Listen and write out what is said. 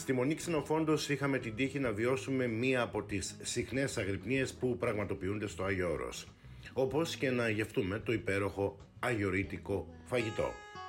Στη Μονή Ξενοφόντος είχαμε την τύχη να βιώσουμε μία από τις συχνές αγρυπνίες που πραγματοποιούνται στο Άγιο Όρος, όπως και να γευτούμε το υπέροχο αγιορείτικο φαγητό.